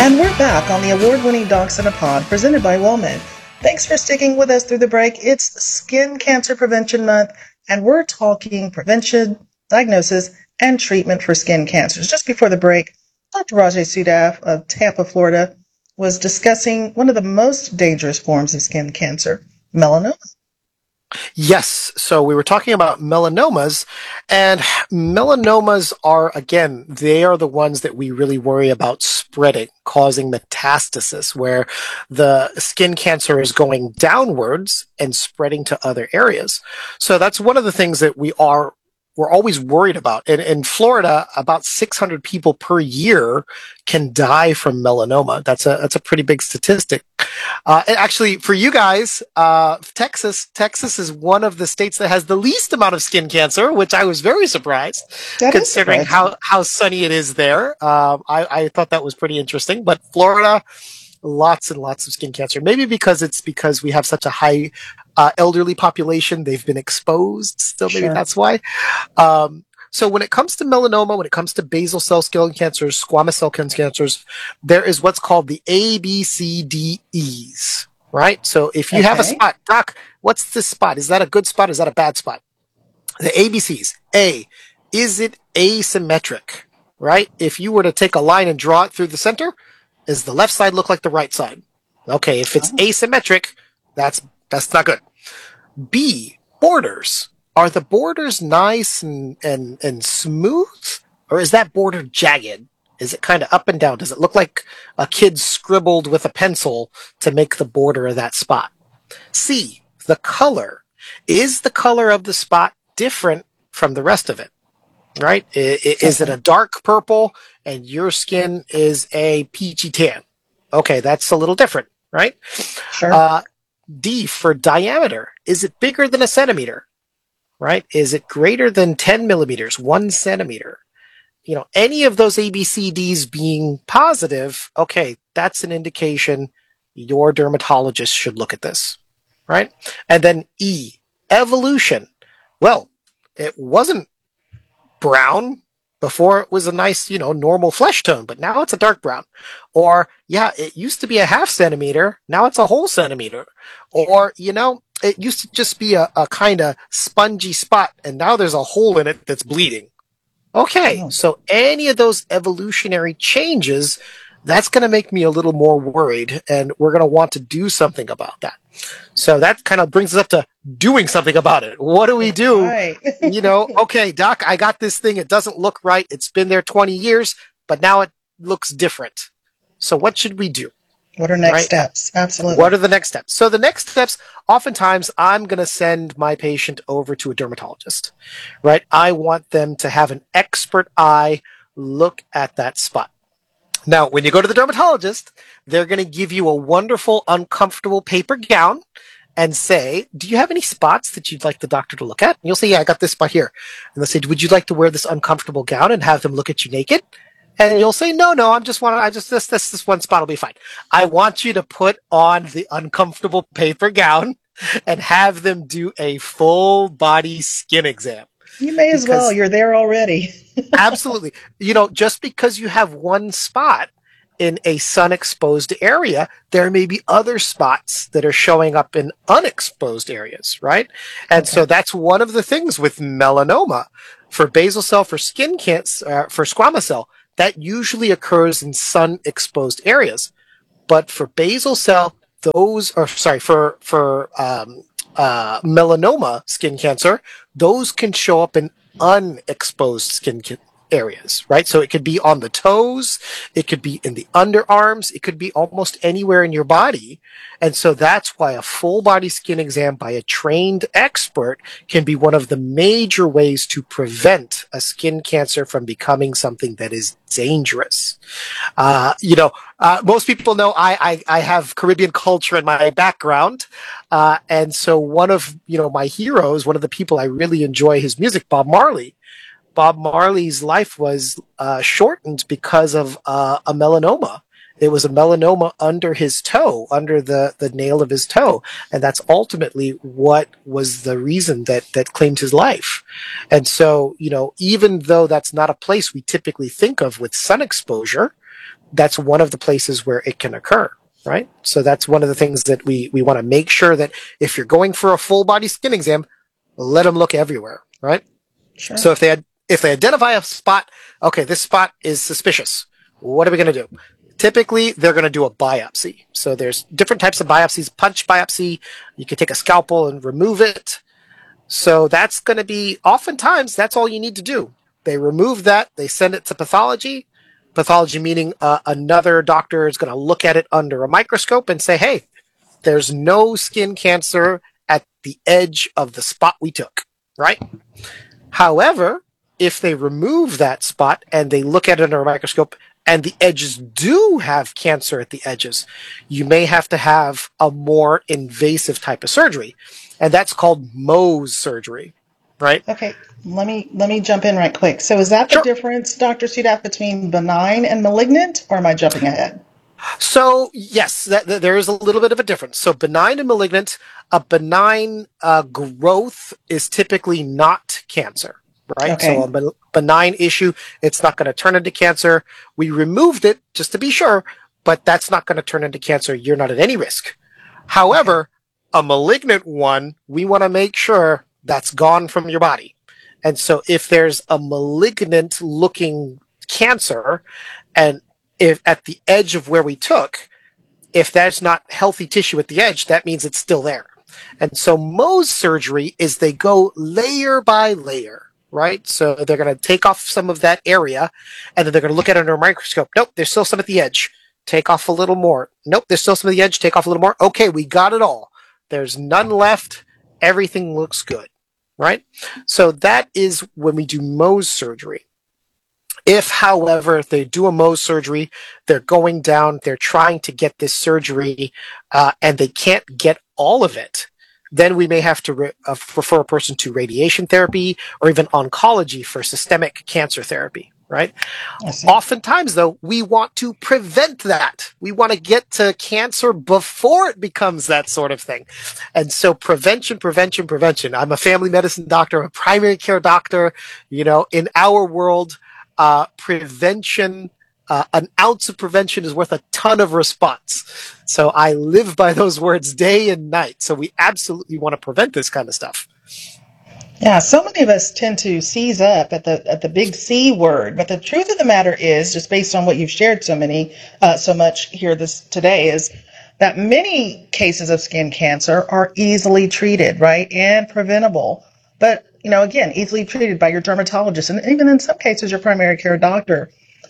And we're back on the award-winning Docs in a Pod presented by WellMed. Thanks for sticking with us through the break. It's Skin Cancer Prevention Month, and we're talking prevention, diagnosis, and treatment for skin cancers. Just before the break, Dr. Rajay Sudaf of Tampa, Florida, was discussing one of the most dangerous forms of skin cancer, melanoma. Yes. So we were talking about melanomas, and melanomas are, again, they are the ones that we really worry about spreading, causing metastasis, where the skin cancer is going downwards and spreading to other areas. So that's one of the things that we're always worried about. In Florida, about 600 people per year can die from melanoma. That's a pretty big statistic. And actually, for you guys, Texas is one of the states that has the least amount of skin cancer, which I was very surprised, considering how sunny it is there. I thought that was pretty interesting. But Florida, lots and lots of skin cancer. Maybe because we have such a high elderly population, they've been exposed. So maybe that's why. So when it comes to melanoma, when it comes to basal cell skin cancers, squamous cell skin cancers, there is what's called the ABCDEs, right? So if you have a spot, Doc, what's this spot? Is that a good spot? Is that a bad spot? The ABCs. A, is it asymmetric, right? If you were to take a line and draw it through the center, does the left side look like the right side? Okay, if it's asymmetric, that's not good. B, borders. Are the borders nice and smooth? Or is that border jagged? Is it kind of up and down? Does it look like a kid scribbled with a pencil to make the border of that spot? C, the color. Is the color of the spot different from the rest of it? Right? Is it a dark purple and your skin is a peachy tan? Okay, that's a little different, right? Sure. D, for diameter. Is it bigger than a centimeter? Right? Is it greater than 10 millimeters, 1 centimeter? You know, any of those ABCDs being positive, okay, that's an indication your dermatologist should look at this, right? And then E, evolution. Well, it wasn't brown before it was a nice, normal flesh tone, but now it's a dark brown. Or, it used to be a half centimeter, now it's a whole centimeter. Or, it used to just be a kind of spongy spot, and now there's a hole in it that's bleeding. Okay, so any of those evolutionary changes, that's going to make me a little more worried, and we're going to want to do something about that. So that kind of brings us up to doing something about it. What do we do? Right. Okay, Doc, I got this thing. It doesn't look right. It's been there 20 years, but now it looks different. So what should we do? What are next steps? Absolutely. What are the next steps? So the next steps, oftentimes I'm going to send my patient over to a dermatologist, right? I want them to have an expert eye look at that spot. Now, when you go to the dermatologist, they're going to give you a wonderful, uncomfortable paper gown and say, do you have any spots that you'd like the doctor to look at? And you'll say, yeah, I got this spot here. And they'll say, would you like to wear this uncomfortable gown and have them look at you naked? And you'll say, no, this one spot will be fine. I want you to put on the uncomfortable paper gown and have them do a full body skin exam. You may as well. You're there already. Absolutely. Just because you have one spot in a sun-exposed area, there may be other spots that are showing up in unexposed areas, right? And so that's one of the things with melanoma. For basal cell, for skin cancer, for squamous cell, that usually occurs in sun-exposed areas. But for basal cell, for melanoma skin cancer, those can show up in unexposed skin areas, right? So it could be on the toes, it could be in the underarms, it could be almost anywhere in your body. And so that's why a full body skin exam by a trained expert can be one of the major ways to prevent a skin cancer from becoming something that is dangerous. Most people know I have Caribbean culture in my background. And so one of, my heroes, one of the people I really enjoy his music, Bob Marley. Bob Marley's life was shortened because of a melanoma. It was a melanoma under his toe, under the nail of his toe. And that's ultimately what was the reason that claimed his life. And so, even though that's not a place we typically think of with sun exposure, that's one of the places where it can occur, right? So that's one of the things that we want to make sure that if you're going for a full body skin exam, let them look everywhere, right? Sure. So if they identify a spot, okay, this spot is suspicious. What are we going to do? Typically, they're going to do a biopsy. So there's different types of biopsies. Punch biopsy, you can take a scalpel and remove it. So that's going to be, oftentimes, that's all you need to do. They remove that, they send it to pathology. Pathology meaning another doctor is going to look at it under a microscope and say, hey, there's no skin cancer at the edge of the spot we took, right? However, if they remove that spot and they look at it under a microscope and the edges do have cancer at the edges, you may have to have a more invasive type of surgery. And that's called Mohs surgery, right? Okay, let me jump in right quick. So is that the Sure. difference, Dr. Sudaf, between benign and malignant, or am I jumping ahead? So yes, there is a little bit of a difference. So benign and malignant, a benign growth is typically not cancer, right? So Okay. a benign issue, it's not going to turn into cancer. We removed it just to be sure, but that's not going to turn into cancer. You're not at any risk. Okay. However, a malignant one, we want to make sure that's gone from your body. And so if there's a malignant looking cancer, and if at the edge of where we took, if that's not healthy tissue at the edge, that means it's still there. And so Mohs surgery is they go layer by layer, right? So they're going to take off some of that area and then they're going to look at it under a microscope. Nope, there's still some at the edge. Take off a little more. Nope, there's still some at the edge. Take off a little more. Okay, we got it all. There's none left. Everything looks good, right? So that is when we do Mohs surgery. If, however, if they do a Mohs surgery, they're going down, they're trying to get this surgery, and they can't get all of it, then we may have to refer a person to radiation therapy or even oncology for systemic cancer therapy, right? I see. Oftentimes, though, we want to prevent that. We want to get to cancer before it becomes that sort of thing. And so prevention, prevention, prevention. I'm a family medicine doctor, a primary care doctor. You know, in our world, prevention, an ounce of prevention is worth a ton of response. So I live by those words day and night. So we absolutely want to prevent this kind of stuff. Yeah, so many of us tend to seize up at the big C word, but the truth of the matter is, just based on what you've shared so much here this today, is that many cases of skin cancer are easily treated, right, and preventable. But again, easily treated by your dermatologist, and even in some cases, your primary care doctor.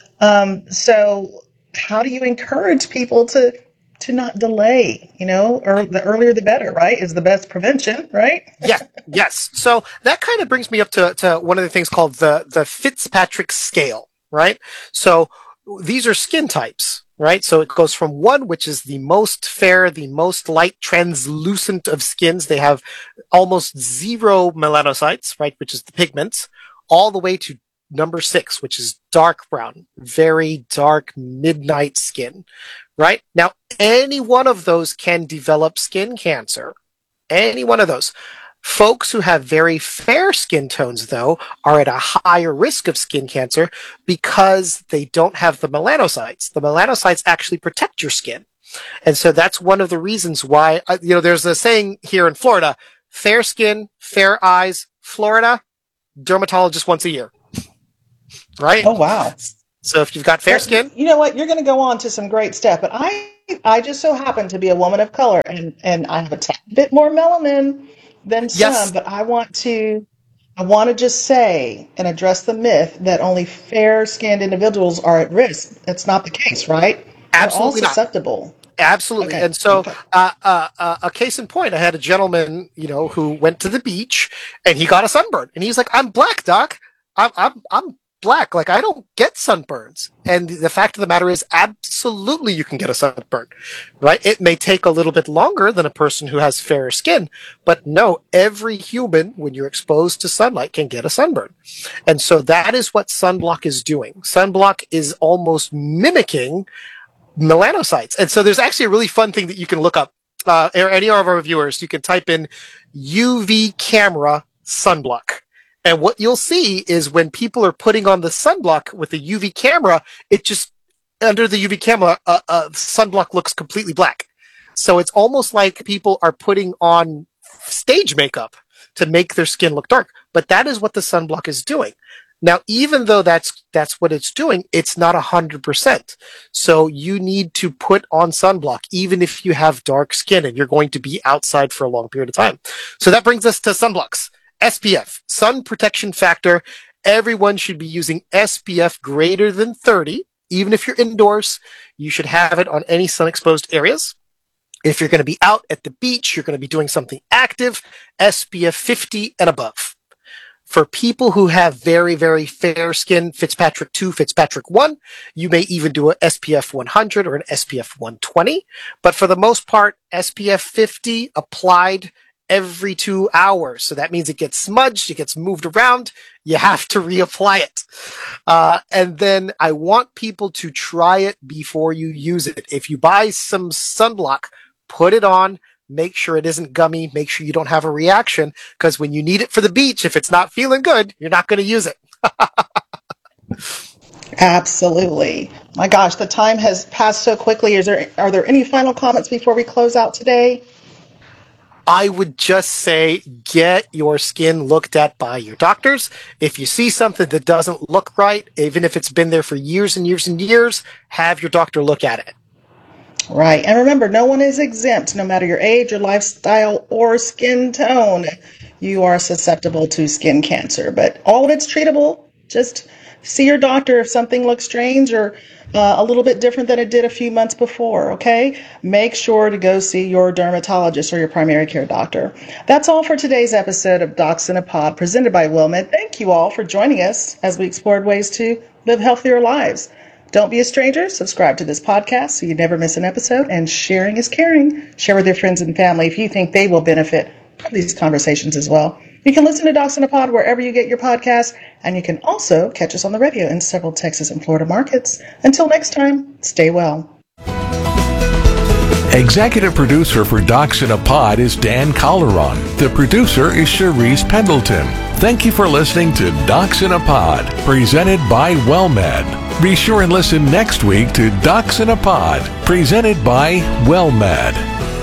So how do you encourage people to not delay? Or the earlier the better, right? Is the best prevention, right? Yeah, yes. So that kind of brings me up to one of the things called the Fitzpatrick scale, right? So these are skin types, right? So it goes from one, which is the most fair, the most light, translucent of skins. They have almost zero melanocytes, right? Which is the pigments, all the way to number 6, which is dark brown, very dark midnight skin, right? Now, any one of those can develop skin cancer. Any one of those. Folks who have very fair skin tones, though, are at a higher risk of skin cancer because they don't have the melanocytes. The melanocytes actually protect your skin. And so that's one of the reasons why, there's a saying here in Florida, fair skin, fair eyes, Florida, dermatologist once a year, right? Oh, wow. So if you've got fair Well, skin, you know what? You're going to go on to some great stuff, but I just so happen to be a woman of color, and I have a tad bit more melanin than some, yes, but I want to just say and address the myth that only fair-skinned individuals are at risk. That's not the case, right? We're all absolutely not. susceptible. Absolutely. Okay. And so, Okay. a case in point, I had a gentleman, who went to the beach and he got a sunburn and he's like, I'm black, doc. I'm black. Like, I don't get sunburns. And the fact of the matter is, absolutely, you can get a sunburn, right? It may take a little bit longer than a person who has fairer skin, but no, every human, when you're exposed to sunlight, can get a sunburn. And so that is what sunblock is doing. Sunblock is almost mimicking melanocytes. And so there's actually a really fun thing that you can look up. Any of our viewers, you can type in UV camera sunblock. And what you'll see is when people are putting on the sunblock with the UV camera, it just under the UV camera, sunblock looks completely black. So it's almost like people are putting on stage makeup to make their skin look dark. But that is what the sunblock is doing. Now, even though that's what it's doing, it's not 100%. So you need to put on sunblock, even if you have dark skin and you're going to be outside for a long period of time. So that brings us to sunblocks. SPF, sun protection factor. Everyone should be using SPF greater than 30. Even if you're indoors, you should have it on any sun-exposed areas. If you're going to be out at the beach, you're going to be doing something active, SPF 50 and above. For people who have very, very fair skin, Fitzpatrick 2, Fitzpatrick 1, you may even do a SPF 100 or an SPF 120. But for the most part, SPF 50 applied every 2 hours. So that means it gets smudged, it gets moved around, you have to reapply it. And then I want people to try it before you use it. If you buy some sunblock, put it on. Make sure it isn't gummy. Make sure you don't have a reaction, because when you need it for the beach, if it's not feeling good, you're not going to use it. Absolutely. My gosh, the time has passed so quickly. Are there any final comments before we close out today? I would just say get your skin looked at by your doctors. If you see something that doesn't look right, even if it's been there for years and years and years, have your doctor look at it. Right. And remember, no one is exempt, no matter your age, your lifestyle, or skin tone. You are susceptible to skin cancer, but all of it's treatable. Just see your doctor if something looks strange or a little bit different than it did a few months before, okay? Make sure to go see your dermatologist or your primary care doctor. That's all for today's episode of Docs in a Pod, presented by WellMed. Thank you all for joining us as we explored ways to live healthier lives. Don't be a stranger. Subscribe to this podcast so you never miss an episode. And sharing is caring. Share with your friends and family if you think they will benefit from these conversations as well. You can listen to Docs in a Pod wherever you get your podcasts. And you can also catch us on the radio in several Texas and Florida markets. Until next time, stay well. Executive producer for Docs in a Pod is Dan Calderon. The producer is Cherise Pendleton. Thank you for listening to Docs in a Pod, presented by WellMed. Be sure and listen next week to Docs in a Pod, presented by WellMed.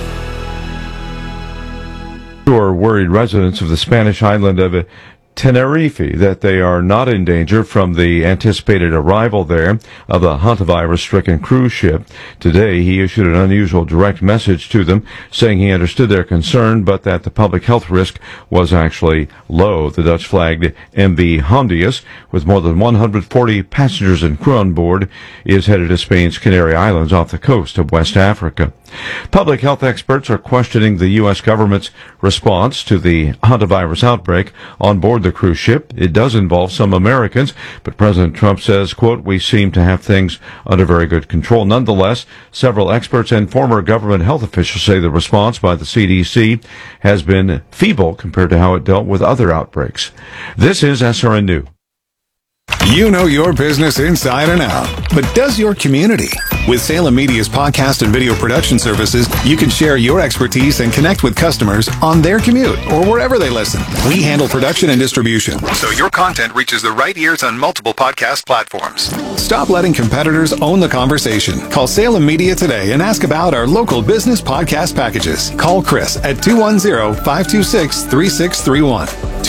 Are worried residents of the Spanish island of Tenerife that they are not in danger from the anticipated arrival there of the hantavirus-stricken cruise ship. Today, he issued an unusual direct message to them, saying he understood their concern, but that the public health risk was actually low. The Dutch-flagged MV Hondius, with more than 140 passengers and crew on board, is headed to Spain's Canary Islands off the coast of West Africa. Public health experts are questioning the U.S. government's response to the hantavirus outbreak on board the cruise ship. It does involve some Americans, but President Trump says, quote, "We seem to have things under very good control." Nonetheless, several experts and former government health officials say the response by the CDC has been feeble compared to how it dealt with other outbreaks. This is SRN News. You know your business inside and out, but does your community? With Salem Media's podcast and video production services, you can share your expertise and connect with customers on their commute or wherever they listen. We handle production and distribution, so your content reaches the right ears on multiple podcast platforms. Stop letting competitors own the conversation. Call Salem Media today and ask about our local business podcast packages. Call Chris at 210-526-3631.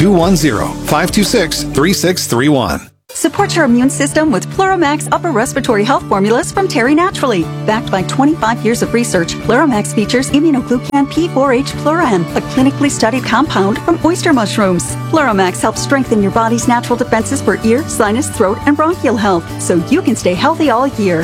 210-526-3631. Support your immune system with Pleuromax upper respiratory health formulas from Terry Naturally. Backed by 25 years of research, Pleuromax features immunoglucan P4H Pleuram, a clinically studied compound from oyster mushrooms. Pleuromax helps strengthen your body's natural defenses for ear, sinus, throat, and bronchial health, so you can stay healthy all year.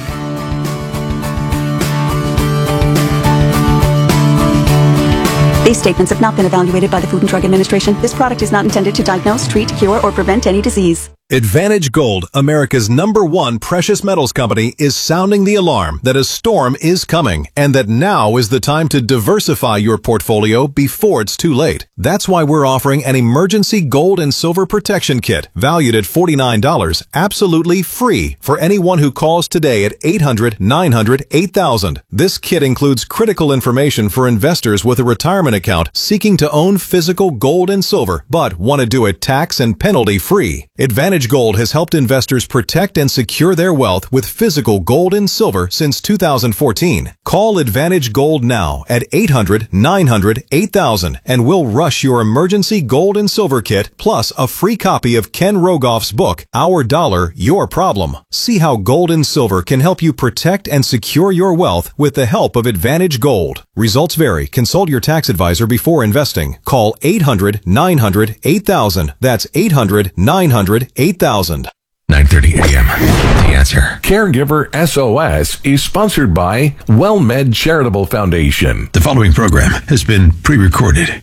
These statements have not been evaluated by the Food and Drug Administration. This product is not intended to diagnose, treat, cure, or prevent any disease. Advantage Gold, America's #1 precious metals company, is sounding the alarm that a storm is coming and that now is the time to diversify your portfolio before it's too late. That's why we're offering an emergency gold and silver protection kit valued at $49, absolutely free for anyone who calls today at 800-900-8000. This kit includes critical information for investors with a retirement account seeking to own physical gold and silver but want to do it tax and penalty free. Advantage Advantage Gold has helped investors protect and secure their wealth with physical gold and silver since 2014. Call Advantage Gold now at 800-900-8000 and we'll rush your emergency gold and silver kit plus a free copy of Ken Rogoff's book, Our Dollar, Your Problem. See how gold and silver can help you protect and secure your wealth with the help of Advantage Gold. Results vary. Consult your tax advisor before investing. Call 800-900-8000. That's 800-900-8000. 9:30 a.m. The Answer. Caregiver SOS is sponsored by WellMed Charitable Foundation. The following program has been pre-recorded.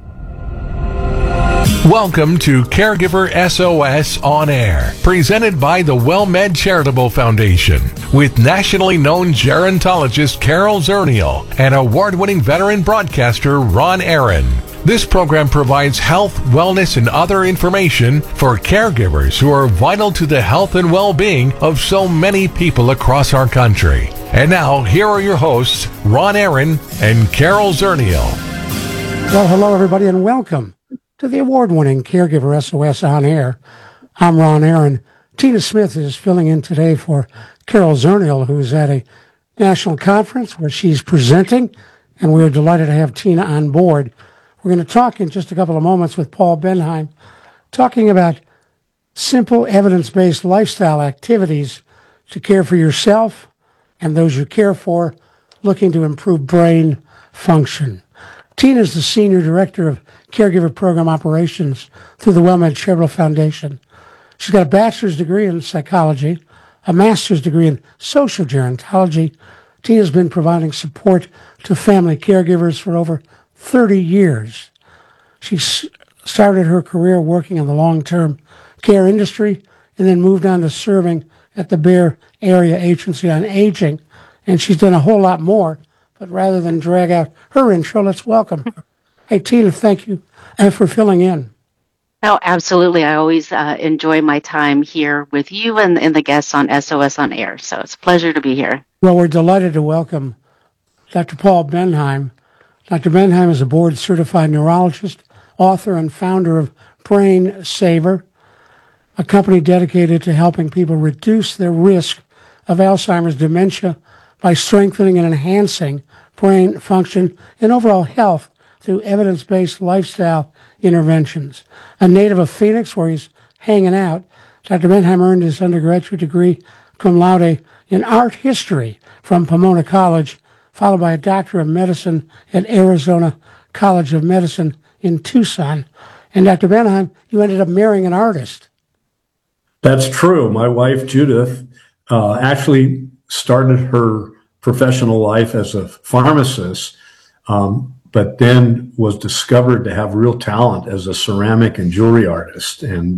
Welcome to Caregiver SOS On Air, presented by the WellMed Charitable Foundation, with nationally known gerontologist Carol Zernial and award-winning veteran broadcaster Ron Aaron. This program provides health, wellness, and other information for caregivers who are vital to the health and well-being of so many people across our country. And now, here are your hosts, Ron Aaron and Carol Zernial. Well, hello, everybody, and welcome to the award-winning Caregiver SOS On Air. I'm Ron Aaron. Tina Smith is filling in today for Carol Zernial, who's at a national conference where she's presenting, and we're delighted to have Tina on board. We're going to talk in just a couple of moments with Paul Benheim, talking about simple evidence-based lifestyle activities to care for yourself and those you care for, looking to improve brain function. Tina is the Senior Director of Caregiver Program Operations through the WellMed Charitable Foundation. She's got a bachelor's degree in psychology, a master's degree in social gerontology. Tina's been providing support to family caregivers for over 30 years. She started her career working in the long-term care industry and then moved on to serving at the Bear Area Agency on Aging. And she's done a whole lot more. But rather than drag out her intro, let's welcome her. Hey, Tina, thank you for filling in. Oh, absolutely. I always enjoy my time here with you and the guests on SOS On Air. So it's a pleasure to be here. Well, we're delighted to welcome Dr. Paul Benheim. Dr. Benheim is a board-certified neurologist, author, and founder of Brain Saver, a company dedicated to helping people reduce their risk of Alzheimer's dementia by strengthening and enhancing brain function and overall health through evidence-based lifestyle interventions. A native of Phoenix, where he's hanging out, Dr. Benheim earned his undergraduate degree cum laude in art history from Pomona College, followed by a Doctor of Medicine at Arizona College of Medicine in Tucson. And Dr. Benheim, you ended up marrying an artist. That's true. My wife, Judith, actually started her professional life as a pharmacist, but then was discovered to have real talent as a ceramic and jewelry artist. And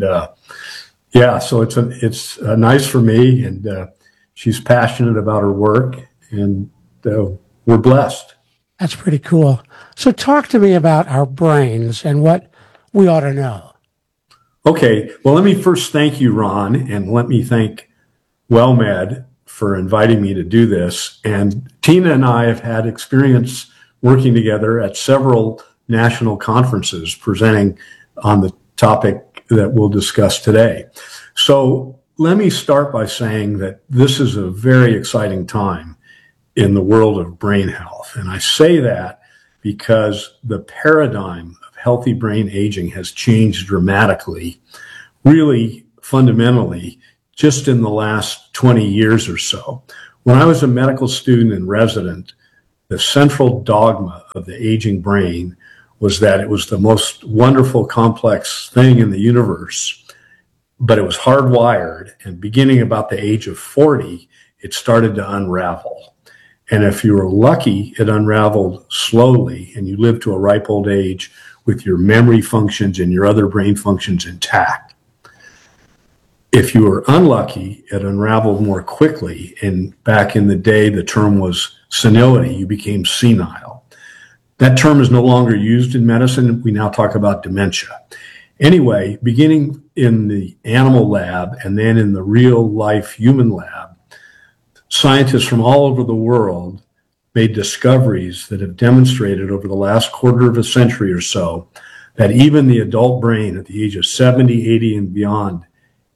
so it's nice for me, and she's passionate about her work, and we're blessed. That's pretty cool. So talk to me about our brains and what we ought to know. Okay. Well, let me first thank you, Ron, and let me thank WellMed for inviting me to do this. And Tina and I have had experience working together at several national conferences presenting on the topic that we'll discuss today. So let me start by saying that this is a very exciting time in the world of brain health. And I say that because the paradigm of healthy brain aging has changed dramatically, really fundamentally, just in the last 20 years or so. When I was a medical student and resident, the central dogma of the aging brain was that it was the most wonderful, complex thing in the universe, but it was hardwired. And beginning about the age of 40, it started to unravel. And if you were lucky, it unraveled slowly, and you lived to a ripe old age with your memory functions and your other brain functions intact. If you were unlucky, it unraveled more quickly. And back in the day, the term was senility. You became senile. That term is no longer used in medicine. We now talk about dementia. Anyway, beginning in the animal lab and then in the real life human lab, scientists from all over the world made discoveries that have demonstrated over the last quarter of a century or so that even the adult brain at the age of 70, 80, and beyond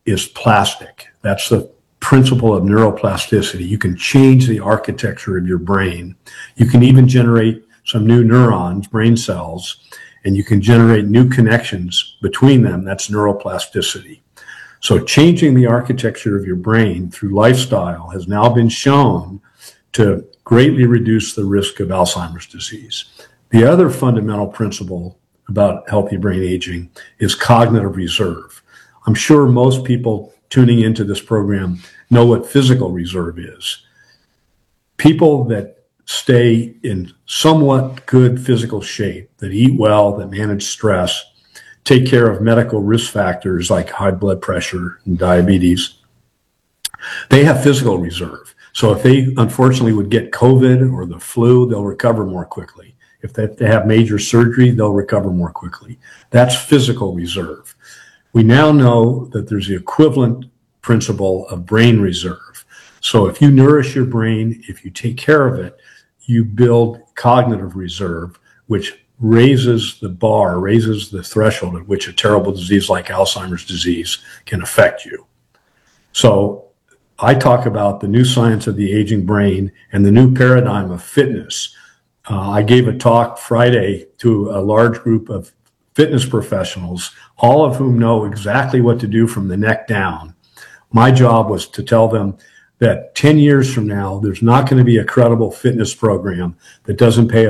is plastic. That's the principle of neuroplasticity. You can change the architecture of your brain. You can even generate some new neurons, brain cells, and you can generate new connections between them. That's neuroplasticity. So changing the architecture of your brain through lifestyle has now been shown to greatly reduce the risk of Alzheimer's disease. The other fundamental principle about healthy brain aging is cognitive reserve. I'm sure most people tuning into this program know what physical reserve is. People that stay in somewhat good physical shape, that eat well, that manage stress, take care of medical risk factors like high blood pressure and diabetes, they have physical reserve. So if they unfortunately would get COVID or the flu, they'll recover more quickly. If they have major surgery, they'll recover more quickly. That's physical reserve. We now know that there's the equivalent principle of brain reserve. So if you nourish your brain, if you take care of it, you build cognitive reserve, which raises the bar, raises the threshold at which a terrible disease like Alzheimer's disease can affect you. So I talk about the new science of the aging brain and the new paradigm of fitness. I gave a talk Friday to a large group of fitness professionals, all of whom know exactly what to do from the neck down. My job was to tell them that 10 years from now, there's not going to be a credible fitness program that doesn't pay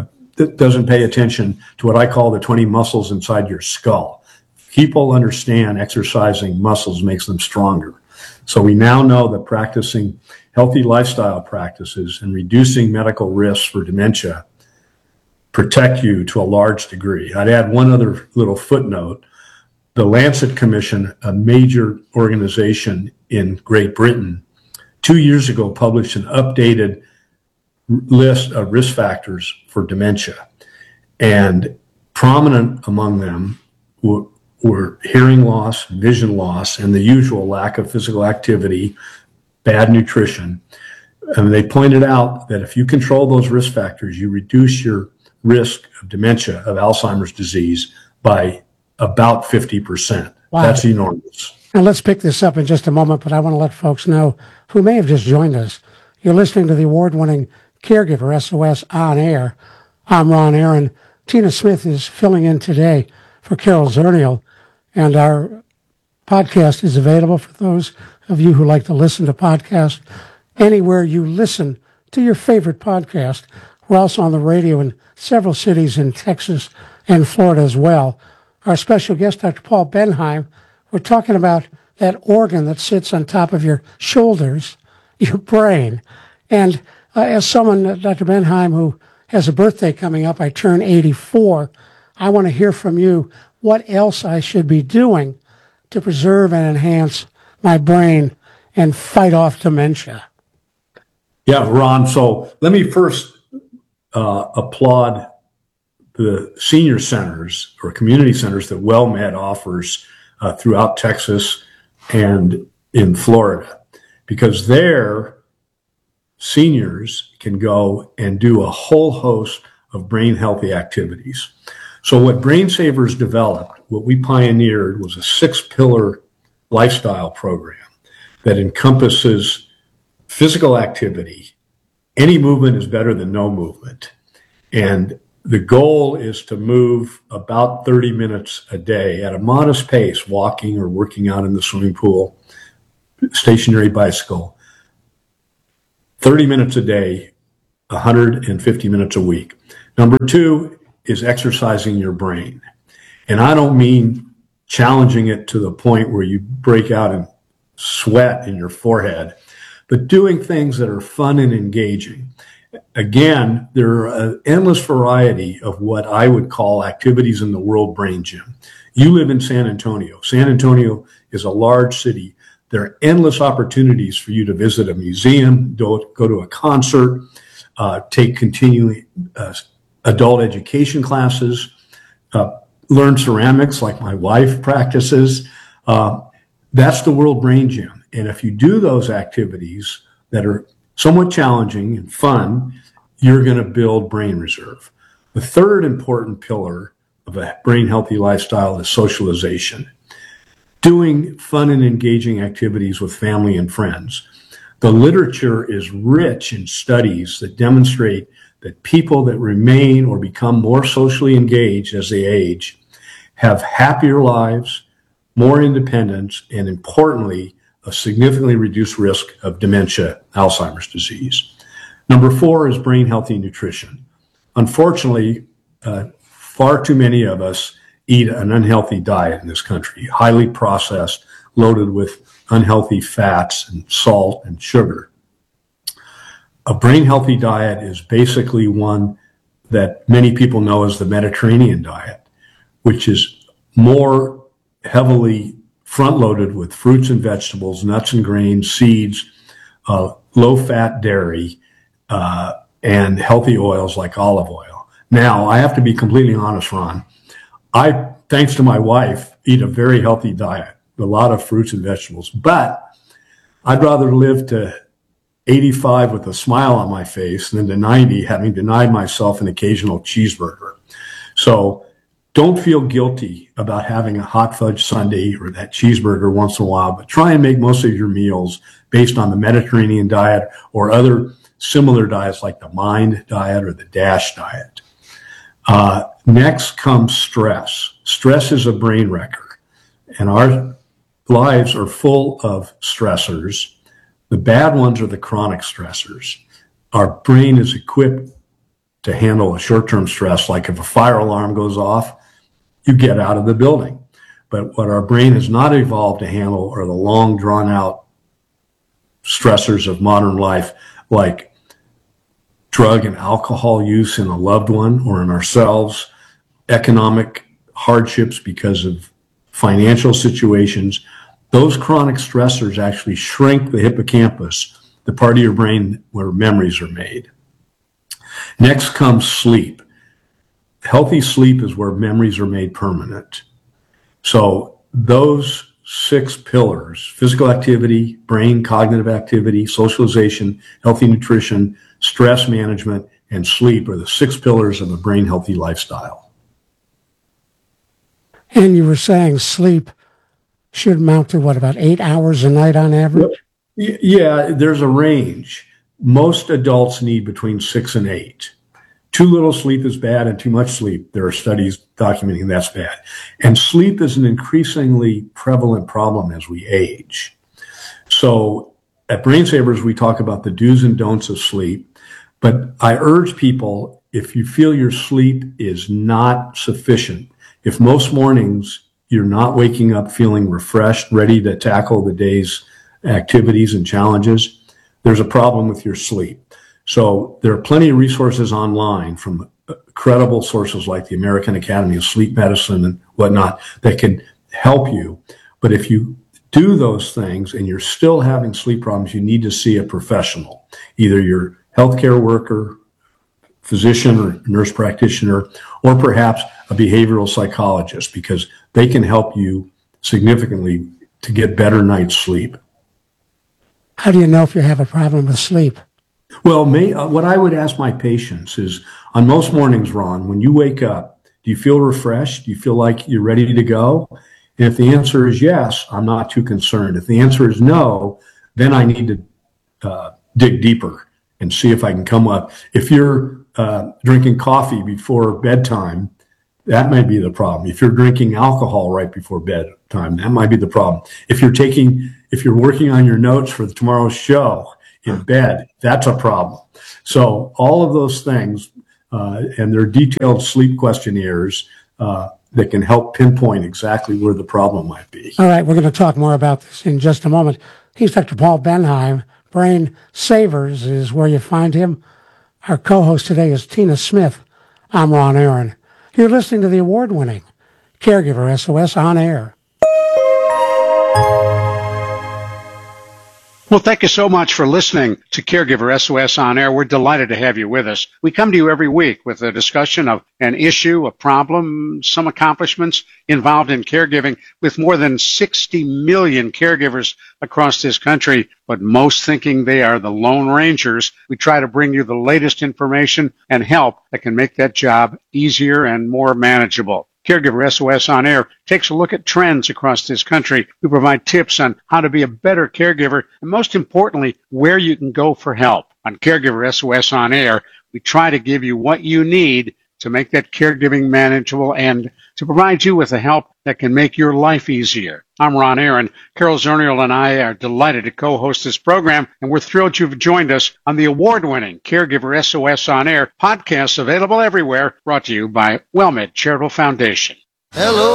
attention to what I call the 20 muscles inside your skull. People understand exercising muscles makes them stronger. So we now know that practicing healthy lifestyle practices and reducing medical risks for dementia protect you to a large degree. I'd add one other little footnote. The Lancet Commission, a major organization in Great Britain, 2 years ago published an updated list of risk factors for dementia. And prominent among them were hearing loss, vision loss, and the usual lack of physical activity, bad nutrition. And they pointed out that if you control those risk factors, you reduce your risk of dementia, of Alzheimer's disease, by about 50%. Wow. That's enormous. And let's pick this up in just a moment, but I want to let folks know who may have just joined us. You're listening to the award-winning Caregiver SOS On Air. I'm Ron Aaron. Tina Smith is filling in today for Carol Zernial, and our podcast is available for those of you who like to listen to podcasts anywhere you listen to your favorite podcast. We're also on the radio in several cities in Texas and Florida as well. Our special guest, Dr. Paul Benheim, we're talking about that organ that sits on top of your shoulders, your brain. And as someone, Dr. Benheim, who has a birthday coming up, I turn 84, I want to hear from you what else I should be doing to preserve and enhance my brain and fight off dementia. Yeah, Ron, so let me first applaud the senior centers or community centers that WellMed offers throughout Texas and in Florida, because there seniors can go and do a whole host of brain healthy activities. So what Brain Savers developed, what we pioneered, was a 6-pillar lifestyle program that encompasses physical activity. Any movement is better than no movement. And the goal is to move about 30 minutes a day at a modest pace, walking or working out in the swimming pool, stationary bicycle, 30 minutes a day, 150 minutes a week. Number 2 is exercising your brain. And I don't mean challenging it to the point where you break out in sweat in your forehead, but doing things that are fun and engaging. Again, there are an endless variety of what I would call activities in the World Brain Gym. You live in San Antonio. San Antonio is a large city. There are endless opportunities for you to visit a museum, go to a concert, take continuing adult education classes, learn ceramics like my wife practices. That's the World Brain Gym. And if you do those activities that are somewhat challenging and fun, you're going to build brain reserve. The third important pillar of a brain healthy lifestyle is socialization. doing fun and engaging activities with family and friends. The literature is rich in studies that demonstrate that people that remain or become more socially engaged as they age have happier lives, more independence, and importantly, a significantly reduced risk of dementia, Alzheimer's disease. Number 4 is brain healthy nutrition. Unfortunately, far too many of us eat an unhealthy diet in this country, highly processed, loaded with unhealthy fats and salt and sugar. A brain healthy diet is basically one that many people know as the Mediterranean diet, which is more heavily front-loaded with fruits and vegetables, nuts and grains, seeds, low-fat dairy, and healthy oils like olive oil. Now, I have to be completely honest, Ron. I, thanks to my wife, eat a very healthy diet, a lot of fruits and vegetables, but I'd rather live to 85 with a smile on my face than to 90 having denied myself an occasional cheeseburger. So don't feel guilty about having a hot fudge sundae or that cheeseburger once in a while, but try and make most of your meals based on the Mediterranean diet or other similar diets like the MIND diet or the DASH diet. Next comes stress. Stress is a brain wrecker, and our lives are full of stressors. The bad ones are the chronic stressors. Our brain is equipped to handle a short-term stress, like if a fire alarm goes off, you get out of the building. But what our brain has not evolved to handle are the long, drawn-out stressors of modern life, like drug and alcohol use in a loved one or in ourselves, economic hardships because of financial situations. Those chronic stressors actually shrink the hippocampus, the part of your brain where memories are made. Next comes sleep. Healthy sleep is where memories are made permanent. So those 6 pillars, physical activity, brain cognitive activity, socialization, healthy nutrition, stress management, and sleep are the 6 pillars of a brain healthy lifestyle. And you were saying sleep should amount to what, about 8 hours a night on average? Yeah, there's a range. Most adults need between 6 and 8. Too little sleep is bad, and too much sleep, there are studies documenting that's bad. And sleep is an increasingly prevalent problem as we age. So at Brain Savers, we talk about the do's and don'ts of sleep. But I urge people, if you feel your sleep is not sufficient, if most mornings you're not waking up feeling refreshed, ready to tackle the day's activities and challenges, there's a problem with your sleep. So there are plenty of resources online from credible sources like the American Academy of Sleep Medicine and whatnot that can help you. But if you do those things and you're still having sleep problems, you need to see a professional, either your healthcare worker, physician or nurse practitioner, or perhaps a behavioral psychologist, because they can help you significantly to get better night's sleep. How do you know if you have a problem with sleep? Well, what I would ask my patients is, on most mornings, Ron, when you wake up, do you feel refreshed? Do you feel like you're ready to go? And if the answer is yes, I'm not too concerned. If the answer is no, then I need to dig deeper and see if I can come up. If you're drinking coffee before bedtime, that might be the problem. If you're drinking alcohol right before bedtime, that might be the problem. If you're working on your notes for tomorrow's show in bed, that's a problem. So all of those things, and there are detailed sleep questionnaires that can help pinpoint exactly where the problem might be. All right, we're going to talk more about this in just a moment. He's Dr. Paul Benheim. Brain Savers is where you find him. Our co-host today is Tina Smith. I'm Ron Aaron. You're listening to the award-winning Caregiver SOS On Air. Well, thank you so much for listening to Caregiver SOS On Air. We're delighted to have you with us. We come to you every week with a discussion of an issue, a problem, some accomplishments involved in caregiving with more than 60 million caregivers across this country, but most thinking they are the Lone Rangers. We try to bring you the latest information and help that can make that job easier and more manageable. Caregiver SOS On Air takes a look at trends across this country. We provide tips on how to be a better caregiver, and most importantly, where you can go for help. On Caregiver SOS On Air, we try to give you what you need to make that caregiving manageable and to provide you with the help that can make your life easier. I'm Ron Aaron. Carol Zernial and I are delighted to co-host this program, and we're thrilled you've joined us on the award-winning Caregiver SOS On Air podcast, available everywhere, brought to you by WellMed Charitable Foundation. Hello.